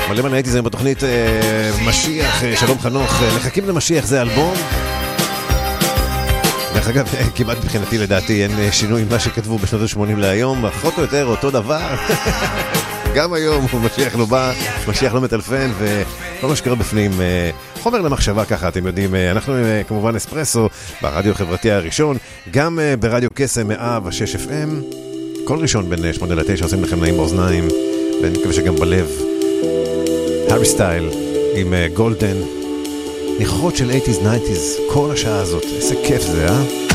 מלא מנהיתי זה בתוכנית משיח, שלום חנוך, לחכים למשיח, זה אלבום. דרך אגב, כמעט מבחינתי לדעתי אין שינוי מה שכתבו בשנות ה-80 להיום, פחות או יותר אותו דבר. גם היום הוא משיח לא בא, משיח לא מטלפן, וכל מה שקרה בפנים חומר למחשבה ככה, אתם יודעים. אנחנו כמובן אספרסו ברדיו החברתי הראשון, גם ברדיו קסם 106 FM, כל ראשון בין 8 ל-9 עושים לכם נעים באוזניים, ואני מקווה שגם בלב. הארי סטייל עם גולדן, ניחוחות של 80s 90s כל השעה הזאת, איזה כיף זה, אה?